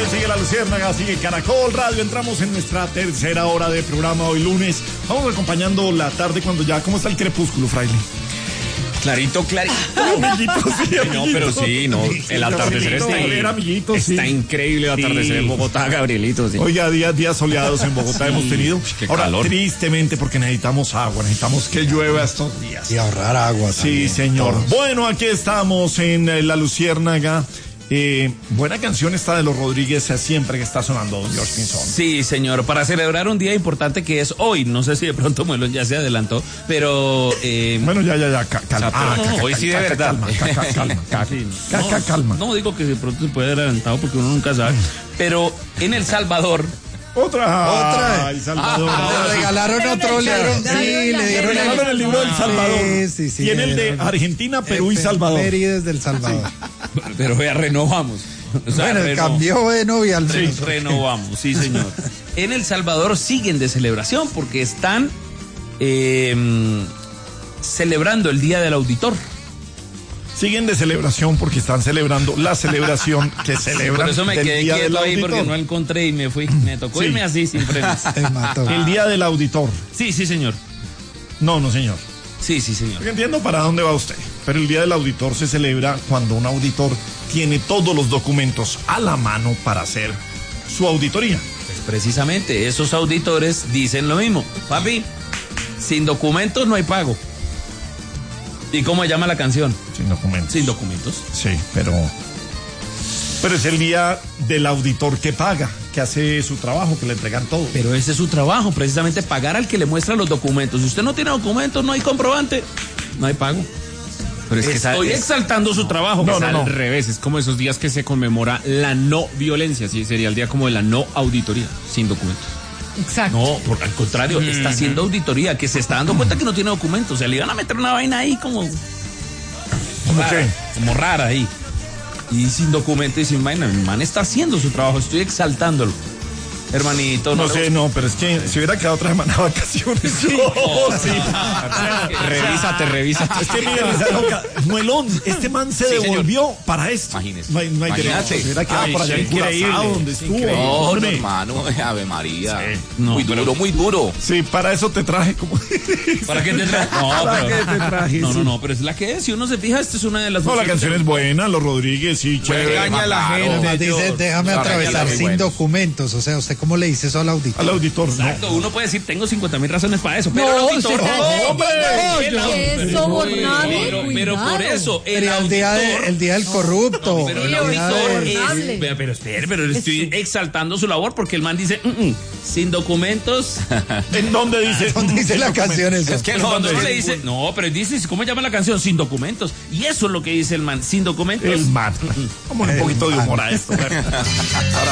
sigue La Luciérnaga, sigue Caracol Radio. Entramos en nuestra tercera hora de programa hoy lunes. Vamos acompañando la tarde cuando ya... ¿Cómo está el crepúsculo, fraile? Clarito. Amiguito, sí, amiguito. No, pero sí, no. El atardecer está increíble el atardecer en Bogotá, Gabrielito. Sí. Oiga, días soleados en Bogotá hemos tenido. Qué ahora, calor. Tristemente, porque necesitamos agua, necesitamos que llueva estos días. Y ahorrar agua Sí, también. señor. Todos. Bueno, aquí estamos en La Luciérnaga. Buena canción esta de Los Rodríguez, siempre que está sonando, don George Pinzón. Sí, señor, para celebrar un día importante que es hoy. No sé si de pronto Muelón ya se adelantó, pero... Bueno, ya, calma. Hoy sí de verdad. Calma. No digo que de pronto se puede haber adelantado porque uno nunca sabe, pero en El Salvador... Otra. Ay, Salvador. Le regalaron otro libro. Sí, le dieron el libro del Salvador. Sí. Tiene el de Argentina, Perú y Salvador. Efemérides del Salvador. Pero ya renovamos. O sea, Bueno, cambió de novia al Sí, menos. renovamos, sí, señor. En El Salvador siguen de celebración porque están celebrando el Día del Auditor. Siguen de celebración porque están celebrando la celebración que celebran. Por eso me del quedé Día del quieto ahí Auditor. porque no encontré y me fui. Me tocó Sí. irme así sin frenos. Te mató. El Día del Auditor. Sí, señor. No, señor. Sí, señor. Porque entiendo para dónde va usted. Pero el Día del Auditor se celebra cuando un auditor tiene todos los documentos a la mano para hacer su auditoría. Pues precisamente, esos auditores dicen lo mismo. Papi, sin documentos no hay pago. ¿Y cómo se llama la canción? Sin documentos. Sin documentos. Sí, pero es el día del auditor que paga, que hace su trabajo, que le entregan todo. Pero ese es su trabajo, precisamente pagar al que le muestra los documentos. Si usted no tiene documentos, no hay comprobante, no hay pago. Pero es que Estoy exaltando su trabajo. No, es no, al no. revés, es como esos días que se conmemora la no violencia, sí, sería el día como de la no auditoría, sin documentos. Exacto. No, al contrario, está haciendo auditoría, que se está dando cuenta que no tiene documentos. O sea, le iban a meter una vaina ahí como ¿Cómo qué? como rara ahí. Y sin documento y sin vaina. El man está haciendo su trabajo, estoy exaltándolo. Hermanito, No sé, no, pero es que si hubiera quedado otra semana de vacaciones. Sí. Revísate. Es que mira, Muelón, este man se devolvió para esto. Imagínese. No hay Imagínate. derecho. Se hubiera quedado por allá en Curazao, donde estuvo. No, Hombre. hermano, Ave María. Sí. No, Muy duro. Sí, para eso te traje como... ¿Para qué te traje? No, ¿Para qué te traje? Sí. No, pero es la que es. Si uno se fija, esta es una de las... No, la canción es buena, Los Rodríguez, sí, chévere. Engaña a la gente. Dice, déjame No, atravesar muy sin buenos. documentos. O sea, ¿usted cómo le dice eso al auditor? Al auditor, no. Exacto, uno puede decir, tengo 50,000 razones para eso, pero el auditor... Que es sobornable, Pero por eso, el Pero auditor... el día del corrupto. Pero el Sí, auditor sobornable. es... Pero espere, pero estoy exaltando su labor porque el man dice, sin documentos... ¿En dónde dice? ¿Dónde dice la canción eso? Es que Pero cuando no, uno le dice, no, pero dice, ¿cómo llama la canción? Sin documentos. Y eso es lo que dice el man, sin documentos. El man. Vamos un poquito de humor a esto.